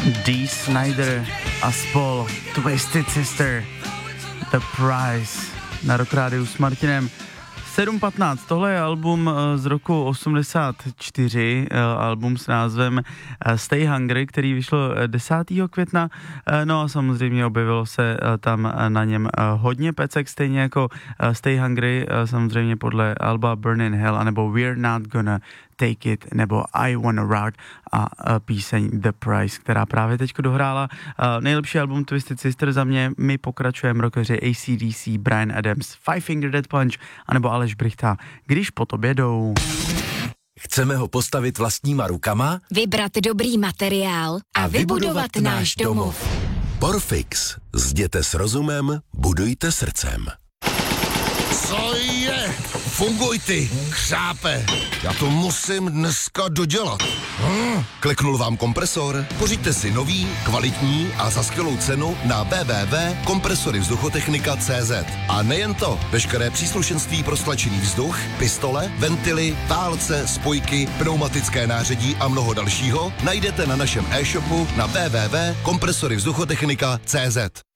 Dee Snider a spol Twisted Sister, The Price na Rock Rádiu s Martinem. 7.15, tohle je album z roku 84, album s názvem Stay Hungry, který vyšlo 10. května, no a samozřejmě objevilo se tam na něm hodně pecek, stejně jako Stay Hungry, samozřejmě podle alba Burn in Hell, anebo We're Not Gonna Take It, nebo I Wanna Rock a píseň The Price, která právě teďko dohrála nejlepší album Twisted Sister za mě. My pokračujeme rockeři AC/DC, Bryan Adams, Five Finger Death Punch, anebo Aleš Brychta, Když po tobě jdou. Chceme ho postavit vlastníma rukama? Vybrat dobrý materiál a vybudovat náš domov. Porfix. Zděte s rozumem, budujte srdcem. Co je? Funguj ty, křápe. Já to musím dneska dodělat. Kliknul vám kompresor? Pořiďte si nový, kvalitní a za skvělou cenu na www.kompresoryvzduchotechnika.cz. A nejen to, veškeré příslušenství pro stlačený vzduch, pistole, ventily, válce, spojky, pneumatické nářadí a mnoho dalšího najdete na našem e-shopu na www.kompresoryvzduchotechnika.cz.